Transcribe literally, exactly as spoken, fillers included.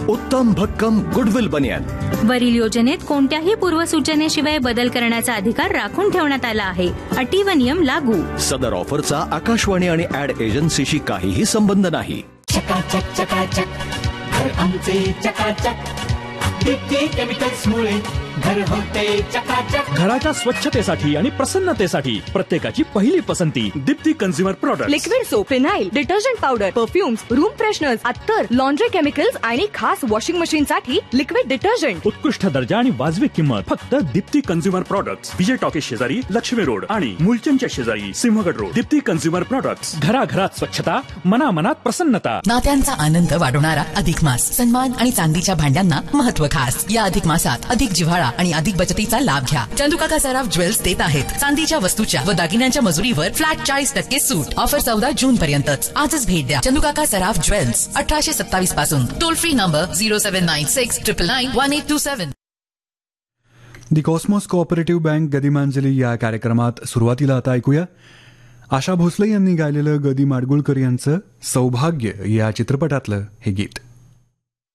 उत्तम भक्कम गुडविल बनियान. वरील योजनेत कोणत्याही पूर्वसूचनेशिवाय बदल करण्याचा अधिकार राखून ठेवण्यात आला आहे. अटी व नियम लागू. सदर ऑफरचा आकाशवाणी आणि ऍड एजन्सीशी काहीही संबंध नाही. चकाचक चकाचक घर आमचे चकाचक. दीप्ती केमिकल्स मुळे घर होते चकाचक. घराच्या स्वच्छतेसाठी आणि प्रसन्नतेसाठी प्रत्येकाची पहिली पसंती Deepti consumer product. Liquid soap, phenyl, detergent powder, perfumes, room fresheners, अत्तर, लॉन्ड्री केमिकल्स आणि खास वॉशिंग मशीन साठी लिक्विड डिटर्जंट. उत्कृष्ट दर्जा आणि वाजवी किंमत फक्त दीप्ती कन्झ्युमर प्रोडक्ट्स. विजय टॉकीज शेजारी लक्ष्मी रोड आणि मुलचंदच्या शेजारी Sinhagad road. Deepti consumer products. घराघरात स्वच्छता, मनामनात प्रसन्नता. नात्यांचा आनंद वाढवणारा अधिक मास. सन्मान आणि चांदीच्या भांड्यांना महत्व खास. या अधिक मासात अधिक जिव्हाळा आणि अधिक बचतीचा लाभ घ्या. चंदुकाका सराफ ज्वेल्स देत आहेत चांदीच्या वस्तूच्या व दागिन्यांच्या मजुरीवर फ्लॅट चाळीस टक्के सूट. ऑफर चौदा जून पर्यंतच. आजच भेट द्या चंदुकाका सराफ ज्वेल्स, अठराशे सत्तावीस पासून. Toll free number zero seven nine six triple nine one eight to seven. The Cosmos cooperative bank गदिमांजली या कार्यक्रमात सुरुवातीला आता ऐकूया आशा भोसले यांनी गायलेलं गदी माडगुळकर यांचं सौभाग्य या चित्रपटातलं हे गीत.